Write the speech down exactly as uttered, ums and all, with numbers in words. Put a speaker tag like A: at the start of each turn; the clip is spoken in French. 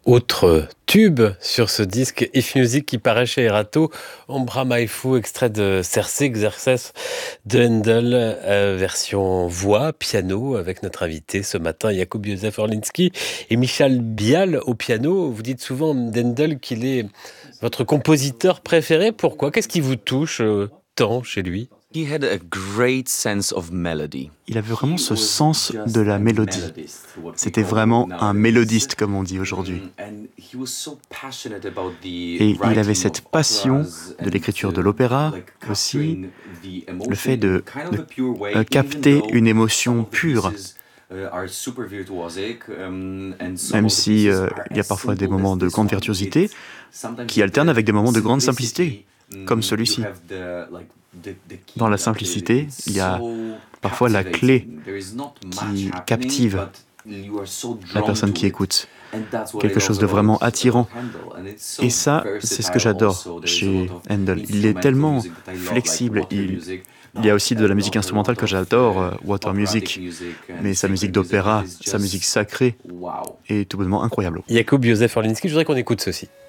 A: Autre tube sur ce disque If Music qui paraît chez Erato, Ombra Mai Fu, extrait de Circe Exercesse de Handel, euh, version voix, piano, avec notre invité ce matin, Jakub Józef Orlinski et Michal Bial au piano. Vous dites souvent d'Handel qu'il est votre compositeur préféré. Pourquoi ? Qu'est-ce qui vous touche euh, tant chez lui ?
B: He had a great sense of melody.
C: Il avait vraiment ce sens de la mélodie. C'était vraiment un mélodiste, comme on dit aujourd'hui. Et il avait cette passion de l'écriture de l'opéra, aussi le fait de, de euh, capter une émotion pure. Même si euh, il y a parfois des moments de grande virtuosité qui alternent avec des moments de grande simplicité, comme celui-ci. Dans la simplicité, il y a parfois la clé qui captive la personne qui écoute. Quelque chose de vraiment attirant. Et ça, c'est ce que j'adore chez Handel. Il est tellement flexible. Il, il y a aussi de la musique instrumentale que j'adore, euh, Water Music. Mais sa musique d'opéra, sa musique sacrée est tout bonnement incroyable.
A: Jakub Józef Orlinski, je voudrais qu'on écoute ceci.